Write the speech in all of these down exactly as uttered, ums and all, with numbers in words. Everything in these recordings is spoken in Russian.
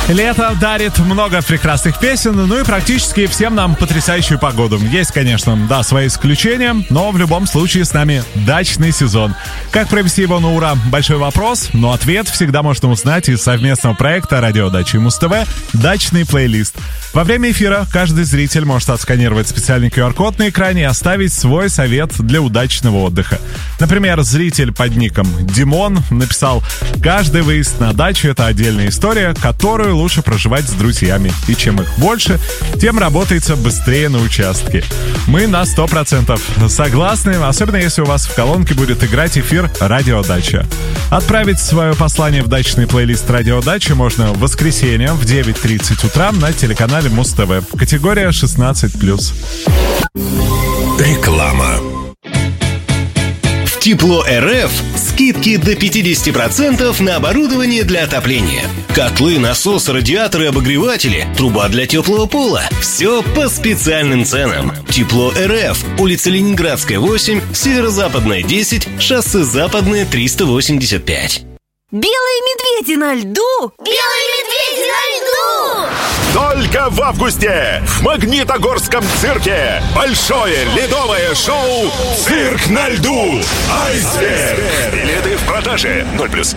Лето дарит много прекрасных песен, ну и практически всем нам потрясающую погоду. Есть, конечно, да, свои исключения, но в любом случае с нами дачный сезон. Как провести его на ура? Большой вопрос, но ответ всегда можно узнать из совместного проекта «Радио Дача» и Муз-ТВ «Дачный плейлист». Во время эфира каждый зритель может отсканировать специальный ку ар-код на экране и оставить свой совет для удачного отдыха. Например, зритель под ником Димон написал: «Каждый выезд на дачу — это отдельная история, которую лучше проживать с друзьями. И чем их больше, тем работается быстрее на участке». Мы на сто процентов согласны, особенно если у вас в колонке будет играть эфир «Радио Дача». Отправить свое послание в дачный плейлист «Радио Дача» можно в воскресенье в девять тридцать утра на телеканале Муз-ТВ. Категория шестнадцать плюс. Реклама. В Тепло РФ скидки до пятьдесят процентов на оборудование для отопления. Котлы, насосы, радиаторы, обогреватели, труба для теплого пола. Все по специальным ценам. Тепло РФ. Улица Ленинградская, восемь, Северо-Западная, десять, шоссе Западное, триста восемьдесят пять. Белые медведи на льду! Белые медведи на льду! Только в августе в Магнитогорском цирке большое ледовое шоу «Цирк на льду». Айсберг. Билеты в продаже. ноль плюс.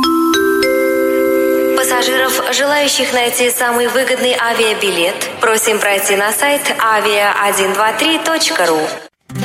Пассажиров, желающих найти самый выгодный авиабилет, просим пройти на сайт авиа один два три точка ру.